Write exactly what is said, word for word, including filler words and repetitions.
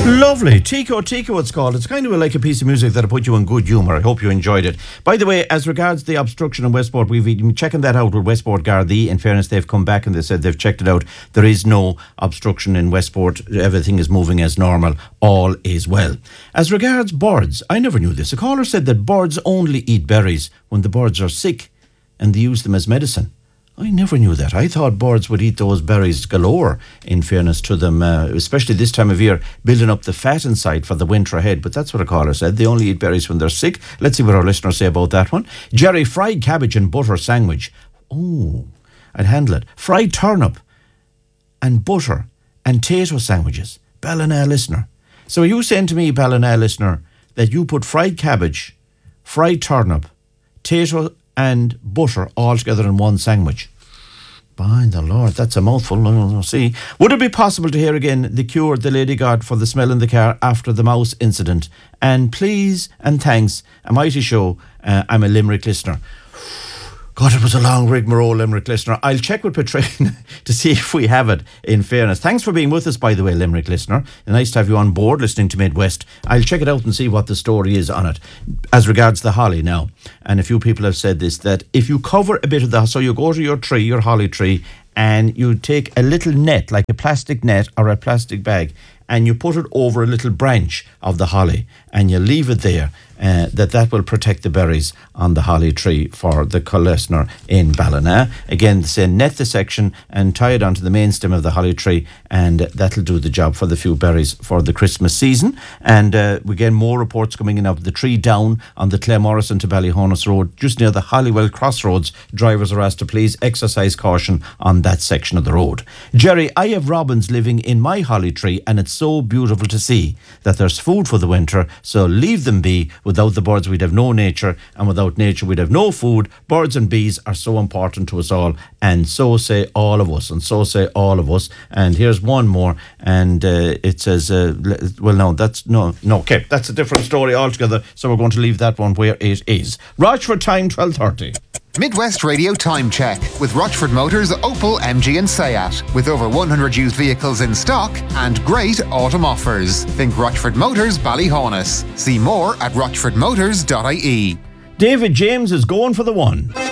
Lovely. Tico, Tico it's called. It's kind of like a piece of music that'll put you in good humour. I hope you enjoyed it. By the way, as regards the obstruction in Westport, we've been checking that out with Westport Gardaí. In fairness, they've come back and they said they've checked it out. There is no obstruction in Westport. Everything is moving as normal. All is well. As regards birds, I never knew this. A caller said that birds only eat berries when the birds are sick and they use them as medicine. I never knew that. I thought birds would eat those berries galore, in fairness to them, uh, especially this time of year, building up the fat inside for the winter ahead. But that's what a caller said. They only eat berries when they're sick. Let's see what our listeners say about that one. Jerry, fried cabbage and butter sandwich. Oh, I'd handle it. Fried turnip and butter and tato sandwiches. Ballina listener. So are you saying to me, Ballina listener, that you put fried cabbage, fried turnip, tato and butter all together in one sandwich? By the Lord, that's a mouthful. We'll see. Would it be possible to hear again the cure the lady got for the smell in the car after the mouse incident? And please and thanks, a mighty show. Uh, I'm a Limerick listener. God, it was a long rigmarole, Limerick listener. I'll check with Patricia to see if we have it, in fairness. Thanks for being with us, by the way, Limerick listener. Nice to have you on board listening to Midwest. I'll check it out and see what the story is on it. As regards the holly now, and a few people have said this, that if you cover a bit of the... So you go to your tree, your holly tree, and you take a little net, like a plastic net or a plastic bag, and you put it over a little branch of the holly, and you leave it there, uh, that that will protect the berries on the holly tree for the listener in Ballina. Again, say net the section and tie it onto the main stem of the holly tree, and that'll do the job for the few berries for the Christmas season. And uh, we get more reports coming in of the tree down on the Claremorrison to Ballyhonus Road, just near the Hollywell Crossroads. Drivers are asked to please exercise caution on that section of the road. Jerry, I have robins living in my holly tree, and it's so beautiful to see that there's food for the winter, so leave them be. Without the birds we'd have no nature, and without nature we'd have no food. Birds and bees are so important to us all, and so say all of us, and so say all of us. And here's one more, and uh, it says, uh, well no, that's no, no, okay, that's a different story altogether, so we're going to leave that one where it is. Rochford time, twelve thirty. Midwest Radio Time Check with Rochford Motors, Opel, M G and Seat. With over one hundred used vehicles in stock and great autumn offers. Think Rochford Motors, Ballyhonus. See more at rochford motors dot I E. David James is going for the one.